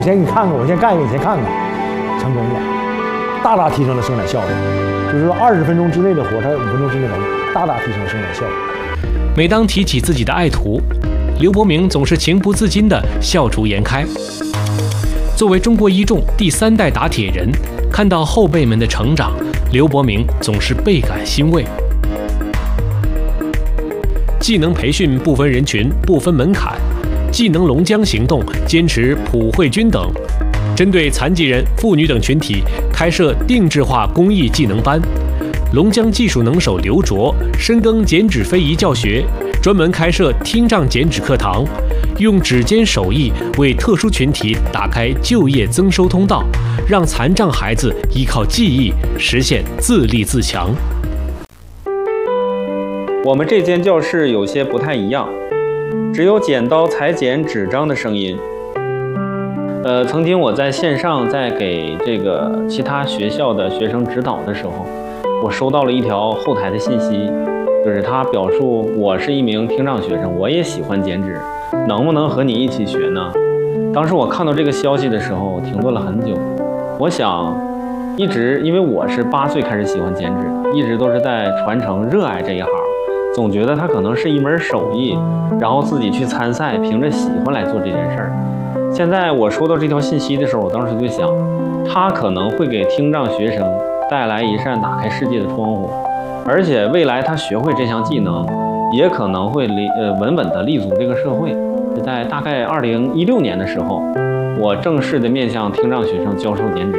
我先给你看看，我先干一个，你先看看，成功了，大大提升了生产效率。就是说20分钟之内的活，它5分钟之内完成，大大提升生产效率。 每当提起自己的爱徒，刘伯明总是情不自禁地笑逐颜开。作为中国一重第3代打铁人，看到后辈们的成长，刘伯明总是倍感欣慰。技能培训不分人群、不分门槛，技能龙江行动坚持普惠均等，针对残疾人、妇女等群体开设定制化公益技能班。龙江技术能手刘卓深耕剪纸非遗教学，专门开设听障剪纸课堂，用指尖手艺为特殊群体打开就业增收通道，让残障孩子依靠技艺实现自立自强。 我们这间教室有些不太一样，只有剪刀裁剪纸张的声音。曾经我在线上在给这个其他学校的学生指导的时候，我收到了一条后台的信息，就是他表述我是一名听障学生，我也喜欢剪纸，能不能和你一起学呢？当时我看到这个消息的时候停顿了很久，我想一直因为我是8岁开始喜欢剪纸的，一直都是在传承热爱这一行，总觉得它可能是一门手艺，然后自己去参赛，凭着喜欢来做这件事儿。现在我收到这条信息的时候，我当时就想，它可能会给听障学生带来一扇打开世界的窗户，而且未来他学会这项技能，也可能会稳稳地立足这个社会。在大概2016年的时候，我正式的面向听障学生教授剪纸。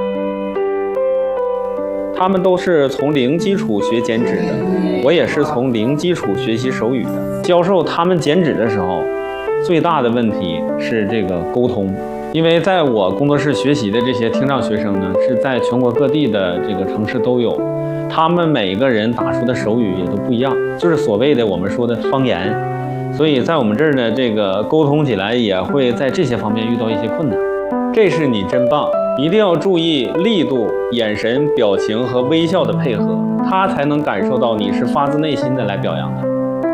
他们都是从零基础学剪纸的，我也是从零基础学习手语的。教授他们剪纸的时候，最大的问题是这个沟通。因为在我工作室学习的这些听障学生呢，是在全国各地的这个城市都有，他们每个人打出的手语也都不一样，就是所谓的我们说的方言。所以在我们这儿呢，这个沟通起来也会在这些方面遇到一些困难。这是你真棒，一定要注意力度、眼神、表情和微笑的配合，他才能感受到你是发自内心的来表扬的。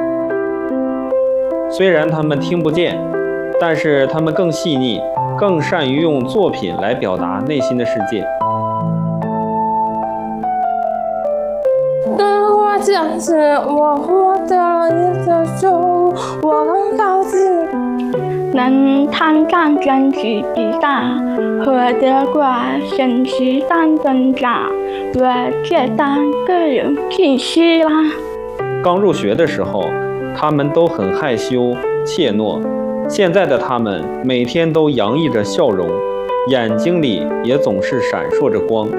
虽然他们听不见，但是他们更细腻，更善于用作品来表达内心的世界。 跟我讲是我获得了你的收入，我很高兴。 能参加剪纸比赛，获得过省时尚证照，我觉得个人必须啦。 刚入学的时候，他们都很害羞怯懦，现在的他们每天都洋溢着笑容，眼睛里也总是闪烁着光。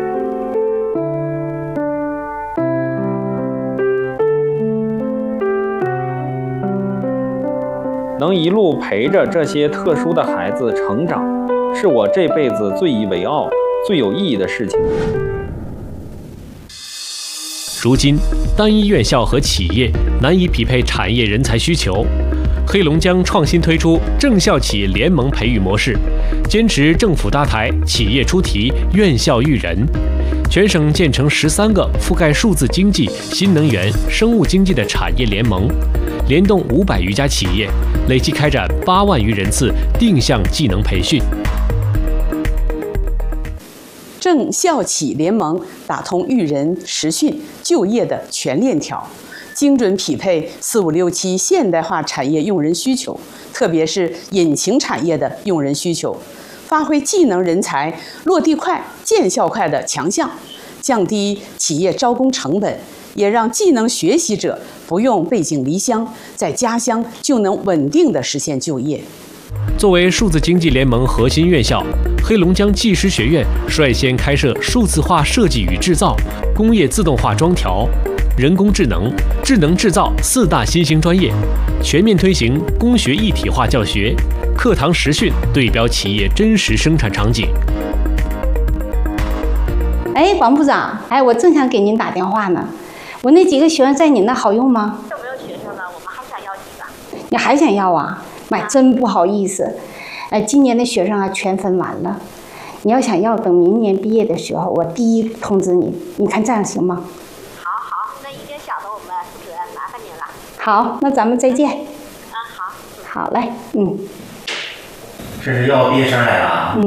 能一路陪着这些特殊的孩子成长，是我这辈子最以为傲、最有意义的事情。 如今，单一院校和企业难以匹配产业人才需求。黑龙江创新推出正校企联盟培育模式，坚持政府搭台、企业出题、院校育人。全省建成13个覆盖数字经济、新能源、生物经济的产业联盟，联动500余家企业，累计开展8万余人次定向技能培训。 正校企联盟打通育人、实训、就业的全链条，精准匹配4567现代化产业用人需求，特别是引擎产业的用人需求，发挥技能人才落地快、见效快的强项，降低企业招工成本，也让技能学习者不用背井离乡，在家乡就能稳定地实现就业。 作为数字经济联盟核心院校，黑龙江技师学院率先开设数字化设计与制造、工业自动化装调、人工智能、智能制造4大新兴专业，全面推行工学一体化教学，课堂实训对标企业真实生产场景。 王部长，我正想给您打电话呢。我那几个学生在你那好用吗？ 有没有学生呢？我们还想要几个。 你还想要啊？妈，真不好意思。今年的学生啊全分完了。你要想要，等明年毕业的时候，我第一通知你。你看这样行吗？ 好，那一定晓得我们负责，麻烦您了。 好，那咱们再见。 好。 好嘞， 这是要毕业生来了啊。